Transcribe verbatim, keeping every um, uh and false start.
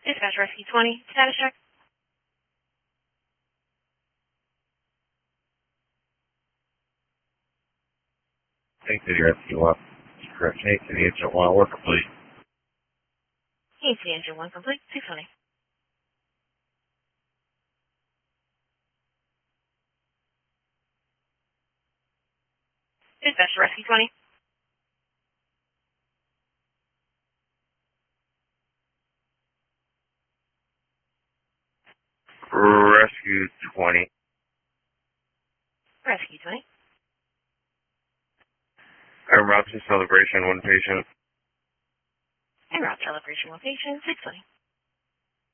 Dispatch Rescue twenty, status check. Thanks to the rescue one. Correct. Hey, to the engine one, work complete. Hey, the engine one complete, six twenty. Dispatch Rescue twenty. Rescue twenty. Rescue twenty. I'm route to celebration, one patient. En route celebration location, six twenty.